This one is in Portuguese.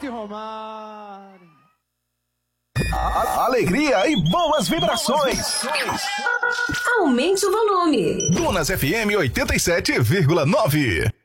Beto e Romário. Alegria e boas vibrações. Aumente o volume. Dunas FM 87,9.